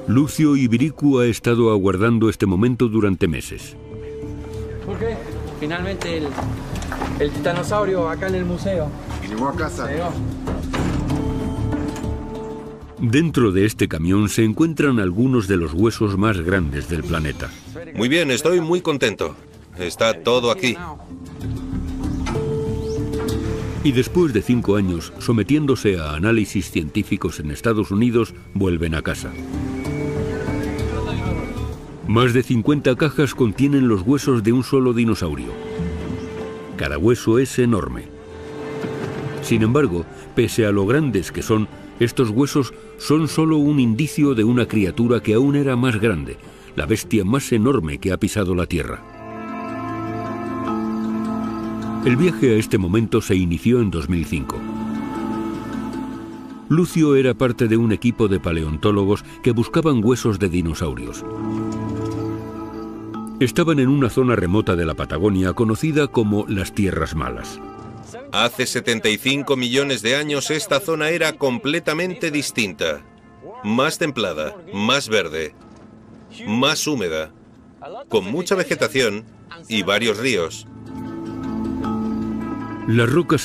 Lucio Ibiricu ha estado aguardando este momento durante meses. ¿Por qué? Finalmente el titanosaurio acá en el museo. Llegó a casa. Llegó. Dentro de este camión se encuentran algunos de los huesos más grandes del planeta. Muy bien, estoy muy contento. Está todo aquí. Y después de 5 años, sometiéndose a análisis científicos en Estados Unidos, vuelven a casa. Más de 50 cajas contienen los huesos de un solo dinosaurio. Cada hueso es enorme. Sin embargo, pese a lo grandes que son, estos huesos son solo un indicio de una criatura que aún era más grande, la bestia más enorme que ha pisado la Tierra. El viaje a este momento se inició en 2005. Lucio era parte de un equipo de paleontólogos que buscaban huesos de dinosaurios. Estaban en una zona remota de la Patagonia conocida como las Tierras Malas. Hace 75 millones de años esta zona era completamente distinta. Más templada, más verde, más húmeda, con mucha vegetación y varios ríos. Las rocas